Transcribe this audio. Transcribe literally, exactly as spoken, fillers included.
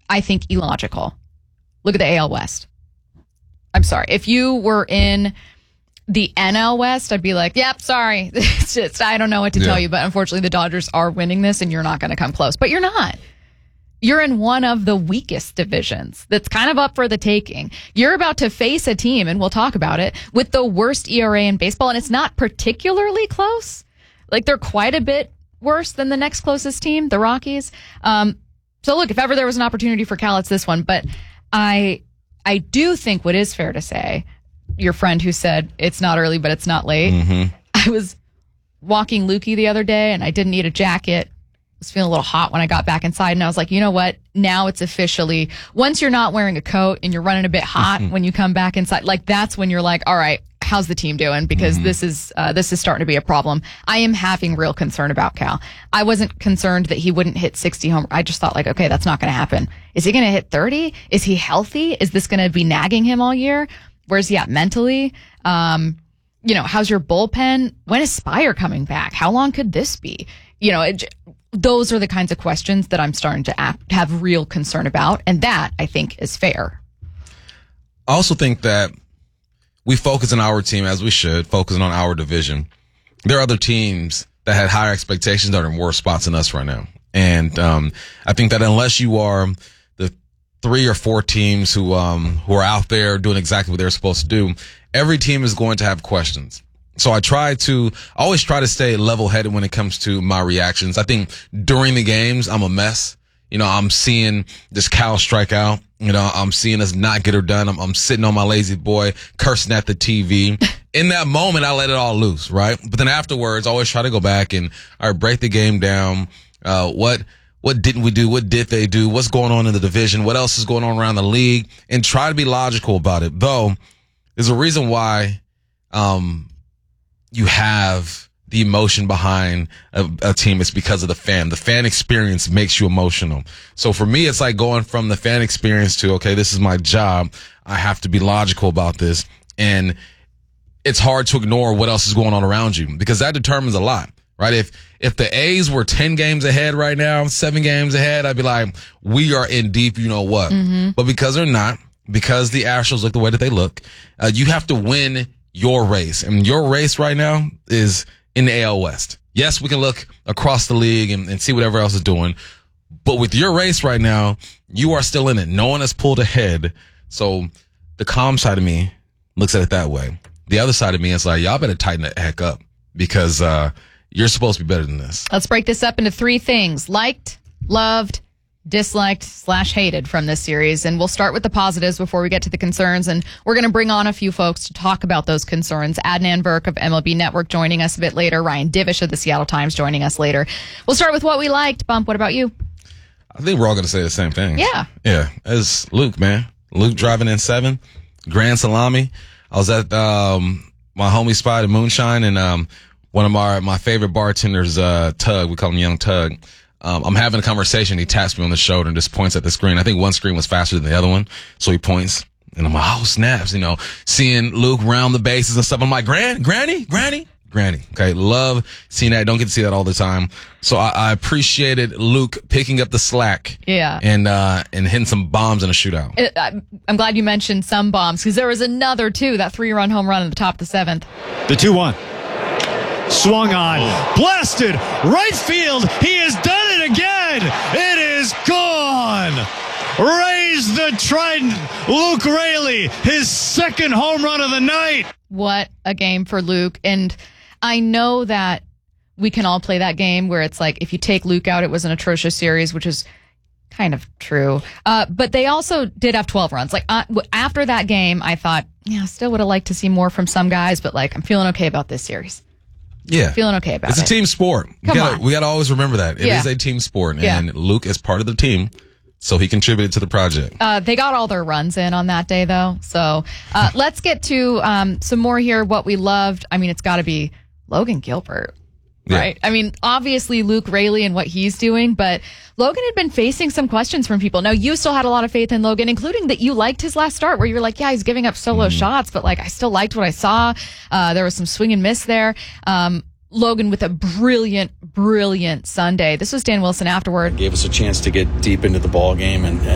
I think, illogical. Look at the A L West. I'm sorry. If you were in the N L West, I'd be like, yep, sorry. It's just, I don't know what to yeah. tell you, but unfortunately the Dodgers are winning this and you're not going to come close. But you're not. You're in one of the weakest divisions that's kind of up for the taking. You're about to face a team, and we'll talk about it, with the worst E R A in baseball, and it's not particularly close. Like, they're quite a bit worse than the next closest team, the Rockies. Um, so, look, if ever there was an opportunity for Cal, it's this one. But I, I do think what is fair to say, your friend who said it's not early, but it's not late. Mm-hmm. I was walking Lukey the other day, and I didn't need a jacket. I was feeling a little hot when I got back inside, and I was like, you know what? Now it's officially, once you're not wearing a coat and you're running a bit hot when you come back inside, like that's when you're like, all right, how's the team doing? Because mm-hmm. this is uh, this is starting to be a problem. I am having real concern about Cal. I wasn't concerned that he wouldn't hit sixty home. I just thought like, okay, that's not going to happen. Is he going to hit thirty? Is he healthy? Is this going to be nagging him all year? Where's he at mentally? Um, you know, how's your bullpen? When is Spire coming back? How long could this be? You know, it, those are the kinds of questions that I'm starting to act, have real concern about. And that, I think, is fair. I also think that we focus on our team, as we should, focusing on our division. There are other teams that had higher expectations that are in worse spots than us right now. And um, I think that unless you are the three or four teams who um, who are out there doing exactly what they're supposed to do, every team is going to have questions. So I try to, I always try to stay level-headed when it comes to my reactions. I think during the games, I'm a mess. You know, I'm seeing this Cal strike out. You know, I'm seeing us not get her done. I'm, I'm sitting on my lazy boy, cursing at the T V. In that moment, I let it all loose, right? But then afterwards, I always try to go back and, all right, break the game down. Uh, what, what didn't we do? What did they do? What's going on in the division? What else is going on around the league? And try to be logical about it. Though, there's a reason why, um, you have the emotion behind a, a team. It's because of the fan. The fan experience makes you emotional. So for me, it's like going from the fan experience to, okay, this is my job. I have to be logical about this. And it's hard to ignore what else is going on around you because that determines a lot, right? If, if the A's were ten games ahead right now, seven games ahead, I'd be like, we are in deep, you know what? Mm-hmm. But because they're not, because the Astros look the way that they look, uh, you have to win your race. And your race right now is in the A L West. Yes, we can look across the league and, and see whatever else is doing. But with your race right now, you are still in it. No one has pulled ahead. So the calm side of me looks at it that way. The other side of me is like, y'all better tighten the heck up because uh, you're supposed to be better than this. Let's break this up into three things. Liked, loved, disliked slash hated from this series. And we'll start with the positives before we get to the concerns. And we're going to bring on a few folks to talk about those concerns. Adnan Burke of M L B Network joining us a bit later. Ryan Divish of the Seattle Times joining us later. We'll start with what we liked. Bump, what about you? I think we're all going to say the same thing. Yeah. Yeah. It's Luke, man. Luke driving in seven. Grand Salami. I was at um, my homie spot at Moonshine and um, one of my, my favorite bartenders, uh, Tug. We call him Young Tug. Um, I'm having a conversation. He taps me on the shoulder and just points at the screen. I think one screen was faster than the other one. So he points and I'm like, oh, snaps, you know, seeing Luke round the bases and stuff. I'm like, Gran, Granny, Granny, Granny. Okay. Love seeing that. Don't get to see that all the time. So I, I appreciated Luke picking up the slack. Yeah. And, uh, and hitting some bombs in a shootout. It, I'm glad you mentioned some bombs because there was another too, that three run home run at the top of the seventh. The two one. Swung on, blasted, right field. He has done it again. It is gone. Raise the trident. Luke Raley, his second home run of the night. What a game for Luke. And I know that we can all play that game where it's like, if you take Luke out, it was an atrocious series, which is kind of true. Uh, but they also did have twelve runs. Like uh, after that game, I thought, yeah, still would have liked to see more from some guys, but like, I'm feeling okay about this series. Yeah. Feeling okay about it's it. It's a team sport. Come we gotta, on. We got to always remember that. It yeah. is a team sport. Yeah. And Luke is part of the team, so he contributed to the project. Uh, they got all their runs in on that day, though. So uh, let's get to um, some more here. What we loved. I mean, it's got to be Logan Gilbert. Right. Yeah. I mean, obviously Luke Raley and what he's doing, but Logan had been facing some questions from people. Now, you still had a lot of faith in Logan, including that you liked his last start where you were like, yeah, he's giving up solo mm. shots, but like, I still liked what I saw. Uh, there was some swing and miss there. Um, Logan with a brilliant, brilliant Sunday. This was Dan Wilson afterward. Gave us a chance to get deep into the ball game and,